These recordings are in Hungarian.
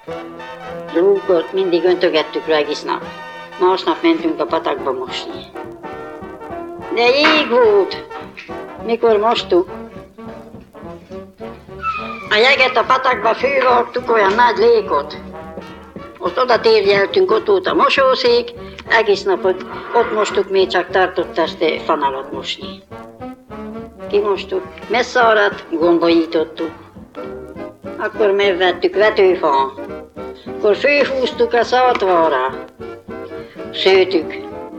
Lúkot mindig öntögettük rá egész nap. Másnap mentünk a patakba mosni. De jég volt, mikor mostuk. A jeget a patakba fővartuk, olyan nagy lékot. Ott oda térjeltünk, ott volt a mosószék, egész napot ott mostuk, még csak tartott este fanalat mosni. Kimostuk, messzarat gombolítottuk. Akkor megvettük vetőfa. Akkor főhúztuk a szatvarra. Szőtük.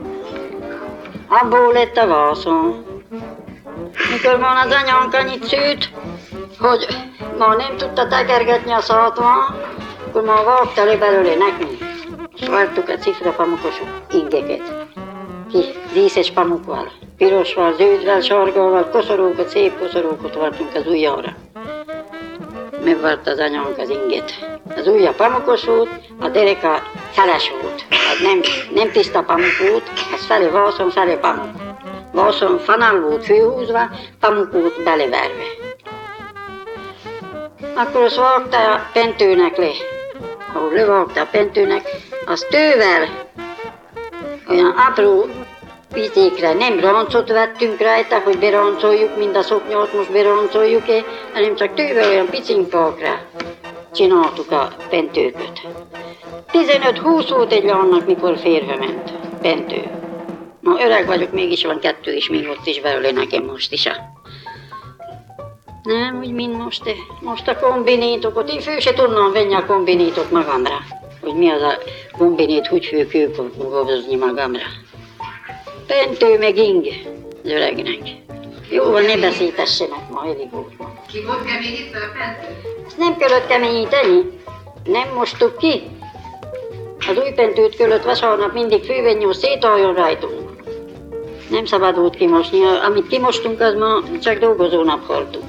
Abból lett a vászon. Mikor van az anyánk annyit szőtt, hogy ma nem tudta tekergetni a szatva, akkor ma vágta le belőle nekünk. És vartuk a cifrapamukos ingeket. Díszes pamukkal, pirosval, zöldvel, sargával, koszorúkat, szép koszorúkat vartunk az ujjára. Megvart az anyánk az inget. Az ujja pamukos volt, a dereka feles volt. Hát nem tiszta pamuk volt, az fele vászon, fele pamuk. Vászon fanal volt főhúzva, pamuk volt beleverve. Akkor azt vágta a pentőnek le. Ahogy levágta a pentőnek, az tővel olyan apró picékre nem ráncot vettünk rajta, hogy beráncoljuk, mind a szoknyát most beráncoljuk-e, hanem csak tővel olyan picinkakra csináltuk a pentőköt. 15-20 volt egy lánynak, mikor férve ment pentő. Ma öreg vagyok, mégis van 2 is, még ott is belőle nekem most is. Nem, úgy mint most, most a kombinétokat, én fő se tudnám venni a kombinétot magamra, hogy mi az a kombinét, hogy főkőkozni magamra. Pentő meg ing az öregnek. Jó van, ne beszéltessenek ma, elég volt ma. Ki volt keményítve a pentő? Ezt nem kellett keményíteni, nem mostuk ki. Az új pentőt kellett vasárnap mindig fővenni, szétaljon rajtunk. Nem szabad volt kimosni, amit kimostunk, az ma csak dolgozónap haltuk.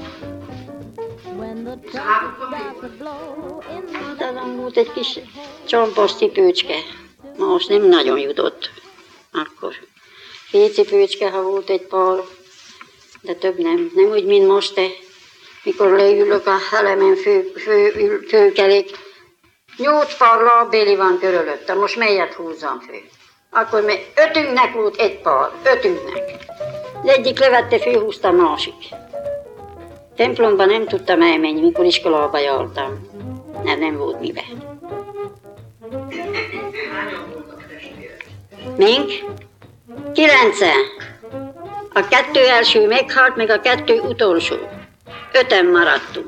Hát azon volt egy kis csompos cipőcske, most nem nagyon jutott akkor. Fécipőcske, ha volt egy pár, de több nem. Nem úgy, mint most, mikor leülök a helemen főkerék. 8 pár lábbéli van körülöttem, most melyet húzzam fő? Akkor még 5-ünknek volt egy pár, 5-ünknek. Az egyik levette, főhúzta a másik. Templomban nem tudtam elmenni, mikor iskolába jártam, mert nem volt mibe. Hányan voltak testvérek? Mink? 9. A 2 első meghalt, meg a 2 utolsó. 5-en maradtunk.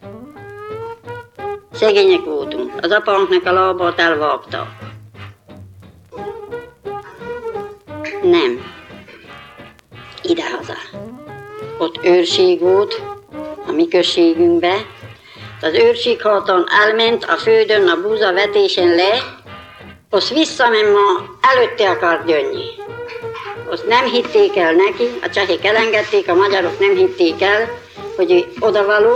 Szegények voltunk. Az apánknak a lábát elvágta. Nem. Idehaza. Ott őrség volt, a mi községünkbe. Az őrségháton elment a földön, a búzavetésen le, azt visszament, ma előtte akart jönni. Azt nem hitték el neki, a csehek elengedték, a magyarok nem hitték el, hogy ő odavaló.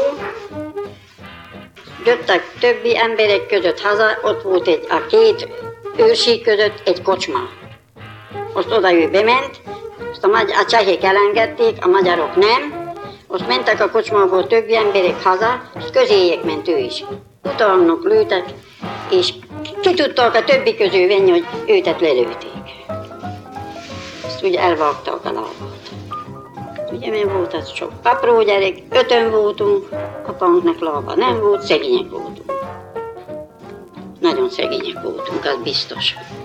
Jöttek többi emberek között haza, ott volt a 2 őrség között egy kocsma. Azt oda ő bement, azt a csehek elengedték, a magyarok nem. Azt mentek a kocsmából többi emberek haza, és közéjük ment ő is. Utalnok lőtek, és ki tudtak a többi közül venni, hogy őtet lelőték. Azt úgy elvágtak a lábát. Ugye mi volt az sok apró gyerek, 5-ön voltunk, apánknak lába nem volt, szegények voltunk. Nagyon szegények voltunk, az biztos.